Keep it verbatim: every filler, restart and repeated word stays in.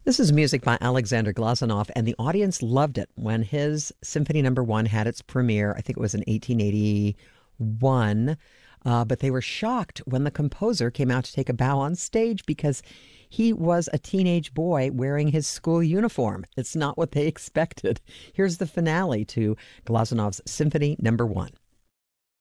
This is music by Alexander Glazunov, and the audience loved it when his Symphony Number One had its premiere. I think it was in eighteen eighty-one, uh, but they were shocked when the composer came out to take a bow on stage because he was a teenage boy wearing his school uniform. It's not what they expected. Here's the finale to Glazunov's Symphony Number One.